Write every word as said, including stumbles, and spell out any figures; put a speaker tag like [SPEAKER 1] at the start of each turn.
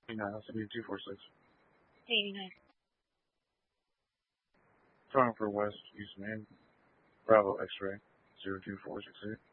[SPEAKER 1] eighty-nine, I'll be two four six.
[SPEAKER 2] eighty-nine.
[SPEAKER 1] Frankfurt West, East Main. Bravo X-ray, zero two four six eight.